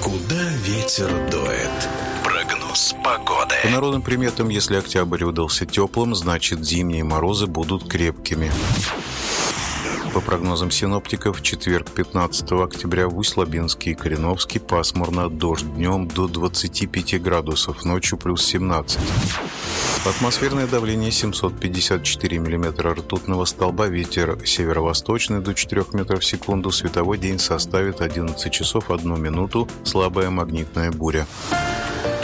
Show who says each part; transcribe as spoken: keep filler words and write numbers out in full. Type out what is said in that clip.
Speaker 1: Куда ветер дует? Прогноз погоды.
Speaker 2: По народным приметам, если октябрь выдался теплым, значит зимние морозы будут крепкими. По прогнозам синоптиков, в четверг, пятнадцатого октября, в Усть-Лабинске и Кореновске пасмурно, дождь днем до двадцати пяти градусов, ночью плюс семнадцать. Атмосферное давление семьсот пятьдесят четыре миллиметра ртутного столба, ветер северо-восточный до четырёх метров в секунду, световой день составит одиннадцать часов одну минуту, слабая магнитная буря.